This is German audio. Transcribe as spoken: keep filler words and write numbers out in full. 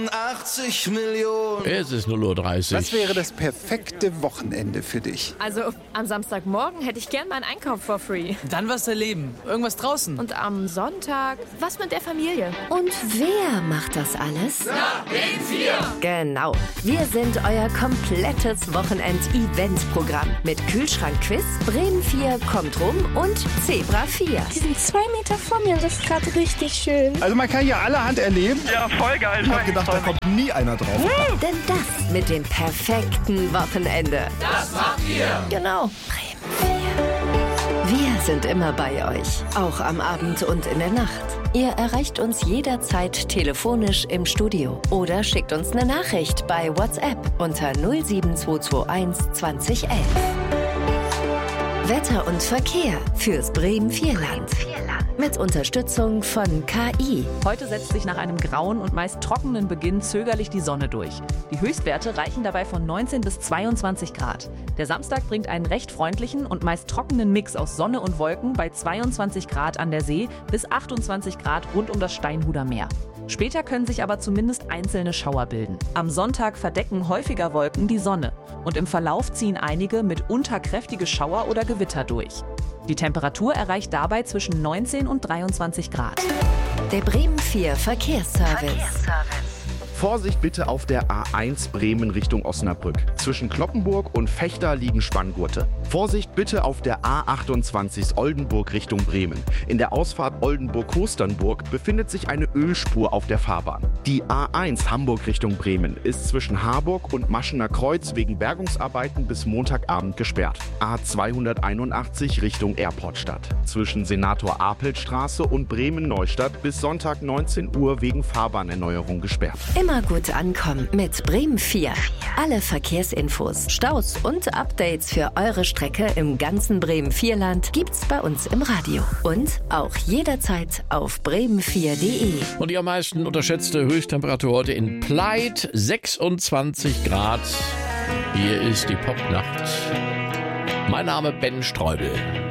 achtzig Millionen. Es ist null Uhr dreißig. Was wäre das perfekte Wochenende für dich? Also am Samstagmorgen hätte ich gern meinen Einkauf for free. Dann was erleben. Irgendwas draußen. Und am Sonntag was mit der Familie. Und wer macht das alles? Na, Bremen vier. Genau. Wir sind euer komplettes Wochenend-Event-Programm. Mit Kühlschrank-Quiz, Bremen vier kommt rum und Zebra vier. Die sind zwei Meter vor mir, das ist gerade richtig schön. Also man kann hier allerhand erleben. Ja, voll geil. Ich hab gedacht, da kommt nie einer drauf. Uh! Denn das mit dem perfekten Wochenende. Das macht ihr. Genau. Bremen vier. Wir sind immer bei euch. Auch am Abend und in der Nacht. Ihr erreicht uns jederzeit telefonisch im Studio oder schickt uns eine Nachricht bei WhatsApp unter null sieben zwei zwei eins zwanzig elf. Wetter und Verkehr fürs Bremen Vierland. Mit Unterstützung von K I. Heute setzt sich nach einem grauen und meist trockenen Beginn zögerlich die Sonne durch. Die Höchstwerte reichen dabei von neunzehn bis zweiundzwanzig Grad. Der Samstag bringt einen recht freundlichen und meist trockenen Mix aus Sonne und Wolken bei zweiundzwanzig Grad an der See bis achtundzwanzig Grad rund um das Steinhuder Meer. Später können sich aber zumindest einzelne Schauer bilden. Am Sonntag verdecken häufiger Wolken die Sonne und im Verlauf ziehen einige mitunter kräftige Schauer oder Gewitter durch. Die Temperatur erreicht dabei zwischen neunzehn und dreiundzwanzig Grad. Der Bremen vier Verkehrsservice. Verkehrsservice. Vorsicht bitte auf der A eins Bremen Richtung Osnabrück. Zwischen Cloppenburg und Vechta liegen Spanngurte. Vorsicht bitte auf der A achtundzwanzig Oldenburg Richtung Bremen. In der Ausfahrt Oldenburg-Kosternburg befindet sich eine Ölspur auf der Fahrbahn. Die A eins Hamburg Richtung Bremen ist zwischen Harburg und Maschener Kreuz wegen Bergungsarbeiten bis Montagabend gesperrt. A zweihunderteinundachtzig Richtung Airportstadt. Zwischen Senator-Apelt-Straße und Bremen-Neustadt bis Sonntag neunzehn Uhr wegen Fahrbahnerneuerung gesperrt. Immer gut ankommen mit Bremen vier. Alle Verkehrsinfos, Staus und Updates für eure Strecke im ganzen Bremen Vierland gibt's bei uns im Radio. Und auch jederzeit auf bremen vier punkt de. Und die am meisten unterschätzte Höchsttemperatur heute in Pleit, sechsundzwanzig Grad. Hier ist die Popnacht. Mein Name Ben Streubel.